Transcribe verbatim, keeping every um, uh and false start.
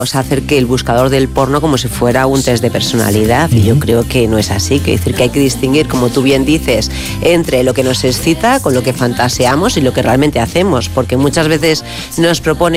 hacer que el buscador del porno como si fuera un test de personalidad, uh-huh. y yo creo que no es así, que decir que hay que distinguir, como tú bien dices, entre lo que nos excita con lo que fantaseamos y lo que realmente hacemos, porque muchas veces nos propone